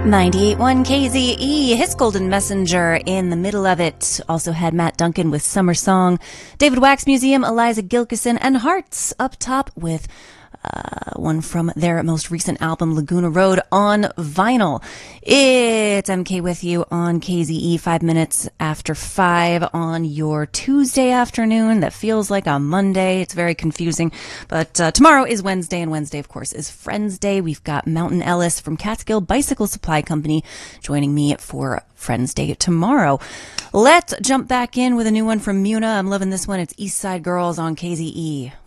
98.1 KZE, his Golden Messenger in the middle of it. Also had Matt Duncan with Summer Song, David Wax Museum, Eliza Gilkison, and Hearts up top with one from their most recent album, Laguna Road, on vinyl. It's MK with you on KZE, 5 minutes after 5 on your Tuesday afternoon. That feels like a Monday. It's very confusing. But tomorrow is Wednesday, and Wednesday, of course, is Friends Day. We've got Mountain Ellis from Catskill Bicycle Supply Company joining me for Friends Day tomorrow. Let's jump back in with a new one from Muna. I'm loving this one. It's East Side Girls on KZE.